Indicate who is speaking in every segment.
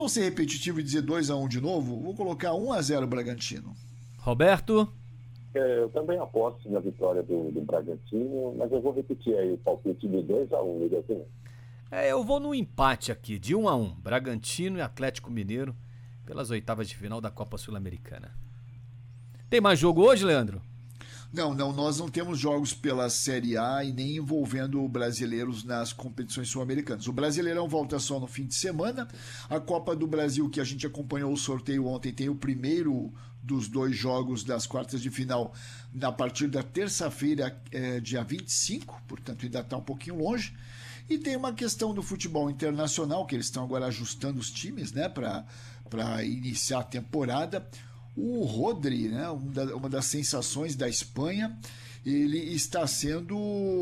Speaker 1: Vou ser repetitivo e dizer 2-1 de novo. Vou colocar 1-0 Bragantino.
Speaker 2: Roberto?
Speaker 3: Eu também aposto na vitória do Bragantino, mas eu vou repetir aí o palpite de 2-1, Miguelzinho.
Speaker 2: Eu vou no empate aqui, de 1-1. Bragantino e Atlético Mineiro pelas oitavas de final da Copa Sul-Americana. Tem mais jogo hoje, Leandro?
Speaker 1: Não, nós não temos jogos pela Série A e nem envolvendo brasileiros nas competições sul-americanas. O Brasileirão volta só no fim de semana. A Copa do Brasil, que a gente acompanhou o sorteio ontem, tem o primeiro dos 2 jogos das quartas de final a partir da terça-feira, dia 25, portanto ainda está um pouquinho longe. E tem uma questão do futebol internacional, que eles estão agora ajustando os times, né, para iniciar a temporada. O Rodri, né, uma das sensações da Espanha, ele está sendo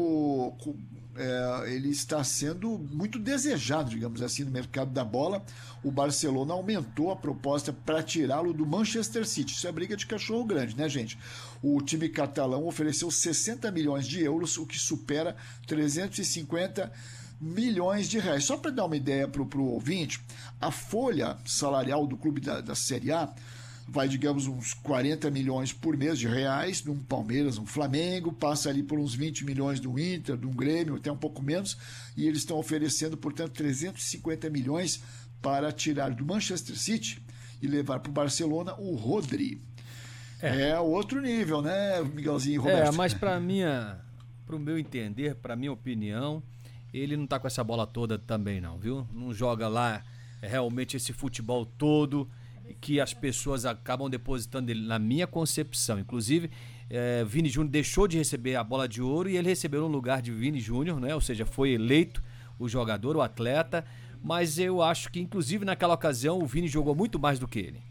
Speaker 1: muito desejado, digamos assim, no mercado da bola. O Barcelona aumentou a proposta para tirá-lo do Manchester City. Isso é briga de cachorro grande, né, gente? O time catalão ofereceu 60 milhões de euros, o que supera 350 milhões de reais. Só para dar uma ideia para o ouvinte, a folha salarial do clube da Série A vai, digamos, uns 40 milhões por mês de reais, num Palmeiras, um Flamengo, passa ali por uns 20 milhões do Inter, do Grêmio, até um pouco menos, e eles estão oferecendo, portanto, 350 milhões para tirar do Manchester City e levar para o Barcelona o Rodri. É outro nível, né, Miguelzinho e Roberto?
Speaker 2: Mas para o meu entender, para minha opinião, ele não tá com essa bola toda também não, viu? Não joga lá realmente esse futebol todo que as pessoas acabam depositando ele, na minha concepção. Inclusive, Vini Júnior deixou de receber a bola de ouro e ele recebeu no lugar de Vini Júnior, né? Ou seja, foi eleito o jogador, o atleta, mas eu acho que, inclusive, naquela ocasião, o Vini jogou muito mais do que ele.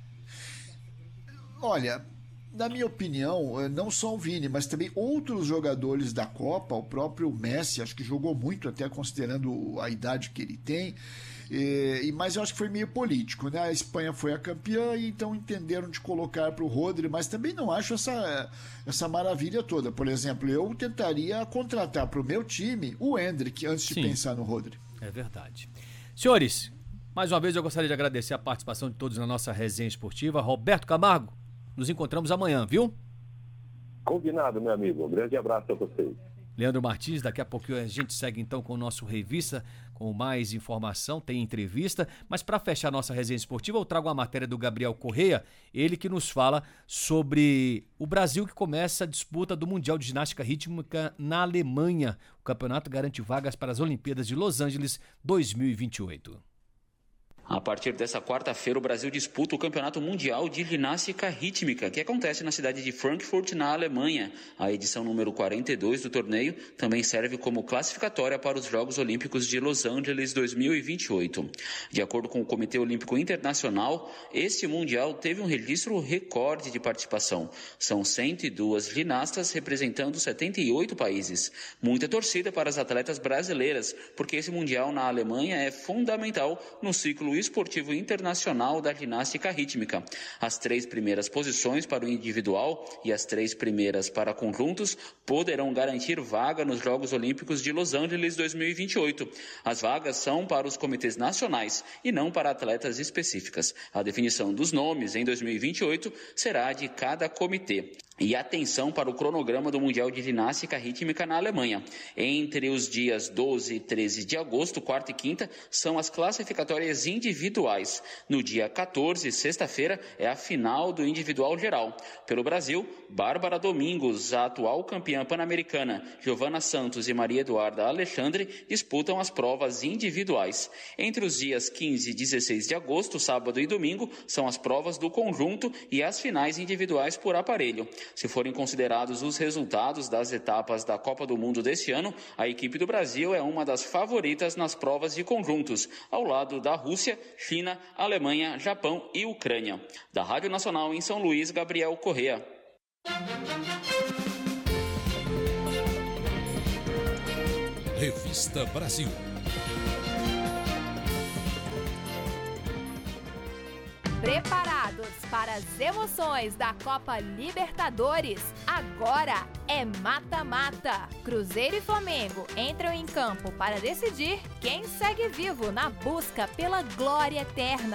Speaker 1: Olha, na minha opinião, não só o Vini, mas também outros jogadores da Copa, o próprio Messi, acho que jogou muito, até considerando a idade que ele tem, mas eu acho que foi meio político, né? A Espanha foi a campeã e então entenderam de colocar para o Rodri, mas também não acho essa maravilha toda. Por exemplo, eu tentaria contratar para o meu time o Endrick antes de pensar no Rodri.
Speaker 2: É verdade. Senhores, mais uma vez eu gostaria de agradecer a participação de todos na nossa resenha esportiva. Roberto Camargo, nos encontramos amanhã, viu?
Speaker 3: Combinado, meu amigo. Um grande abraço a vocês.
Speaker 2: Leandro Martins, daqui a pouquinho a gente segue então com o nosso Revista, com mais informação, tem entrevista, mas para fechar nossa resenha esportiva eu trago uma matéria do Gabriel Correia, ele que nos fala sobre o Brasil que começa a disputa do Mundial de Ginástica Rítmica na Alemanha. O campeonato garante vagas para as Olimpíadas de Los Angeles 2028.
Speaker 4: A partir dessa quarta-feira, o Brasil disputa o Campeonato Mundial de Ginástica Rítmica, que acontece na cidade de Frankfurt, na Alemanha. A edição número 42 do torneio também serve como classificatória para os Jogos Olímpicos de Los Angeles 2028. De acordo com o Comitê Olímpico Internacional, este Mundial teve um registro recorde de participação. São 102 ginastas representando 78 países. Muita torcida para as atletas brasileiras, porque esse Mundial na Alemanha é fundamental no ciclo esportivo internacional da ginástica rítmica. As 3 primeiras posições para o individual e as 3 primeiras para conjuntos poderão garantir vaga nos Jogos Olímpicos de Los Angeles 2028. As vagas são para os comitês nacionais e não para atletas específicas. A definição dos nomes em 2028 será de cada comitê. E atenção para o cronograma do Mundial de Ginástica Rítmica na Alemanha. Entre os dias 12 e 13 de agosto, quarta e quinta, são as classificatórias individuais. No dia 14, sexta-feira, é a final do individual geral. Pelo Brasil, Bárbara Domingos, a atual campeã pan-americana, Giovana Santos e Maria Eduarda Alexandre disputam as provas individuais. Entre os dias 15 e 16 de agosto, sábado e domingo, são as provas do conjunto e as finais individuais por aparelho. Se forem considerados os resultados das etapas da Copa do Mundo deste ano, a equipe do Brasil é uma das favoritas nas provas de conjuntos, ao lado da Rússia, China, Alemanha, Japão e Ucrânia. Da Rádio Nacional em São Luís, Gabriel Correa.
Speaker 5: Revista Brasil.
Speaker 6: Preparados
Speaker 5: para as emoções da Copa Libertadores. Agora é mata-mata. Cruzeiro e Flamengo entram em campo para decidir quem segue vivo na busca pela glória eterna.